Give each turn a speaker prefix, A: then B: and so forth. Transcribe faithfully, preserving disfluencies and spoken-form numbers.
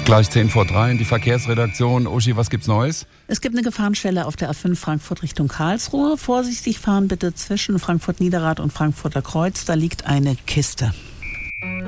A: Gleich zehn vor drei in die Verkehrsredaktion. Uschi, was gibt's Neues?
B: Es gibt eine Gefahrenstelle auf der A fünf Frankfurt Richtung Karlsruhe. Vorsichtig fahren bitte zwischen Frankfurt-Niederrad und Frankfurter Kreuz. Da liegt eine Kiste.